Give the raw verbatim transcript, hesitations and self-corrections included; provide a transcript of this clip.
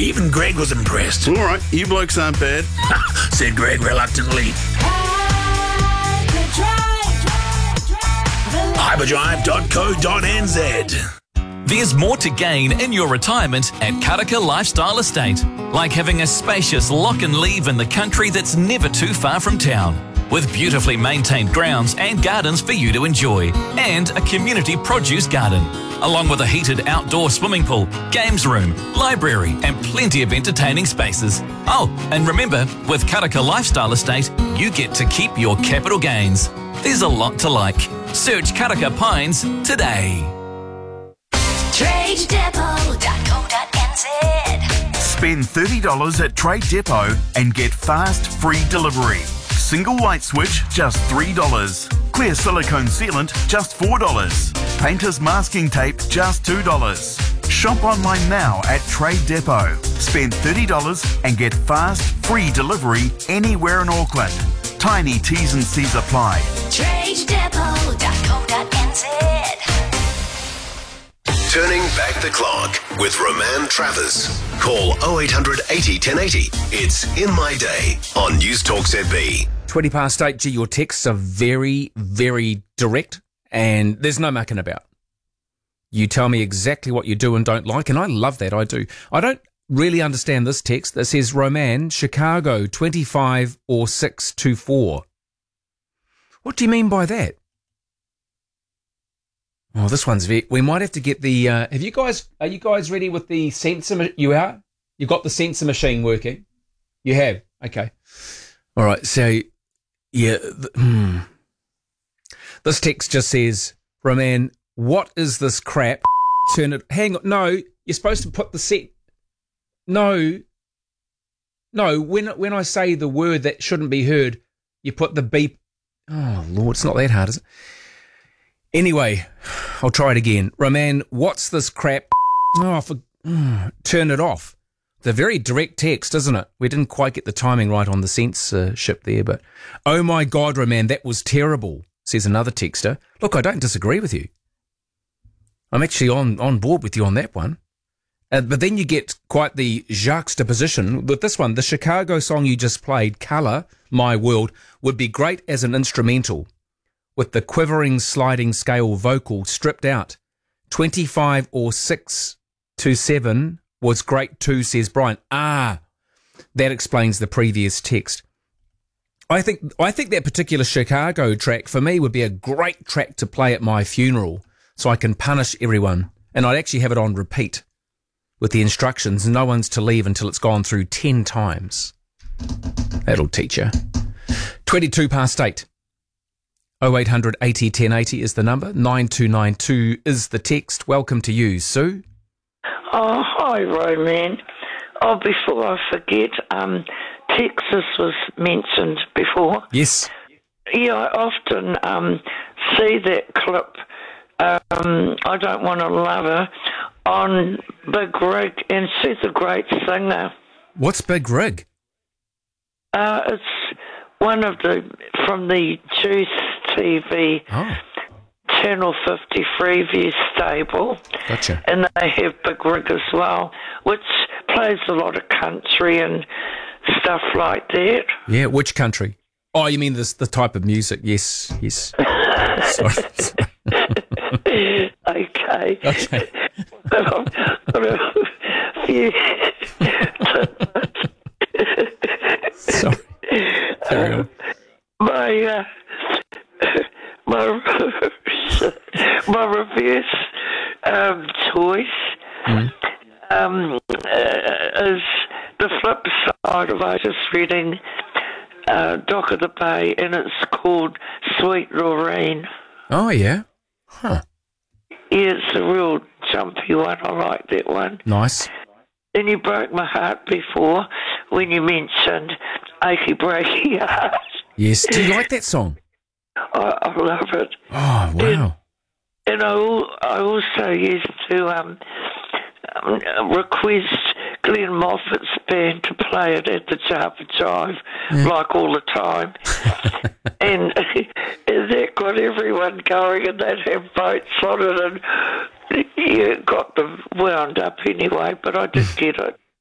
Even Greg was impressed. All right, you blokes aren't bad. Said Greg reluctantly. hyperdrive dot co dot n z. There's more to gain in your retirement at Karaka Lifestyle Estate, like having a spacious lock and leave in the country that's never too far from town, with beautifully maintained grounds and gardens for you to enjoy, and a community produce garden, along with a heated outdoor swimming pool, games room, library and plenty of entertaining spaces. Oh, and remember, with Karaka Lifestyle Estate, you get to keep your capital gains. There's a lot to like. Search Karaka Pines today. trade depot dot co dot n z. Spend thirty dollars at Trade Depot and get fast, free delivery. Single light switch, just three dollars. Clear silicone sealant, just four dollars. Painter's masking tape, just two dollars. Shop online now at Trade Depot. Spend thirty dollars and get fast, free delivery anywhere in Auckland. Tiny T's and C's apply. trade depot dot co dot n z. Turning back the clock with Roman Travers. Call oh eight hundred eighty ten eighty. It's In My Day on News Talk Z B. twenty past eight, gee, your texts are very, very direct and there's no mucking about. You tell me exactly what you do and don't like, and I love that, I do. I don't really understand this text that says, Roman, Chicago, twenty-five or six to four. What do you mean by that? Oh, this one's very... We might have to get the... Uh, have you guys... Are you guys ready with the sensor... Ma- you are? You got the sensor machine working? You have? Okay. All right, so... Yeah. Th- hmm. This text just says, Roman, what is this crap? Turn it... Hang on. No, you're supposed to put the set... No. No, when when I say the word that shouldn't be heard, you put the beep... Oh, Lord, it's not that hard, is it? Anyway, I'll try it again. Roman, what's this crap? Oh, for, oh, turn it off. It's a very direct text, isn't it? We didn't quite get the timing right on the censorship there, but oh my God, Roman, that was terrible, says another texter. Look, I don't disagree with you. I'm actually on, on board with you on that one. Uh, but then you get quite the juxtaposition with this one. The Chicago song you just played, Colour, My World, would be great as an instrumental, with the quivering sliding scale vocal stripped out. twenty-five or six to seven was great too, says Brian. Ah, that explains the previous text. I think I think that particular Chicago track for me would be a great track to play at my funeral so I can punish everyone. And I'd actually have it on repeat with the instructions. No one's to leave until it's gone through ten times. That'll teach you. twenty-two past eight. oh eight hundred eighty ten eighty is the number. nine two nine two is the text. Welcome to you, Sue. Oh, hi, Roman. Oh, before I forget, um, Texas was mentioned before. Yes. Yeah, I often um, see that clip, um, I Don't Want to Love Her, on Big Rig, and she's a great singer. What's Big Rig? Uh, it's one of the, from the Juice T V, oh. Channel fifty Freeview stable. Gotcha. And they have Big Rig as well, which plays a lot of country and stuff like that. Yeah, which country? Oh, you mean this the type of music? Yes, yes. Sorry. Okay. Okay. Sorry. Carry on. My, uh, my, my reverse um, choice Mm. um, uh, is the flip side of Otis Redding, uh, Dock of the Bay, and it's called Sweet Lorraine. Oh, yeah? Huh. Yeah, it's a real jumpy one. I like that one. Nice. And you broke my heart before when you mentioned Achy Breaky Heart. Yes. Do you like that song? I, I love it. Oh, wow. And, and I, al- I also used to um, um, request Glenn Moffat's band to play it at the Java Jive, Yeah. like all the time. and, and that got everyone going, and they'd have votes on it, and yeah, it got them wound up anyway, but I did get it.